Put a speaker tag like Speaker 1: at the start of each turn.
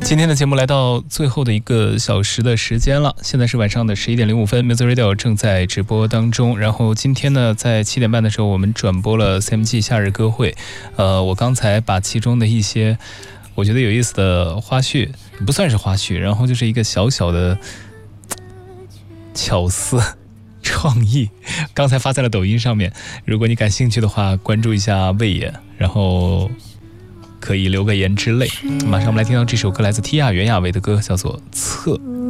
Speaker 1: 今天的节目来到最后的1个小时的时间了，现在是晚上的11点05分 Music Radio 正在直播当中。然后今天呢，在7点半的时候，我们转播了 CMG 夏日歌会。我刚才把其中的一些我觉得有意思的花絮，不算是花絮，然后就是一个小小的巧思创意，刚才发在了抖音上面。如果你感兴趣的话，关注一下魏野，然后可以留个言之类。马上我们来听到这首歌，来自 Tia 袁娅维的歌，叫做《侧》。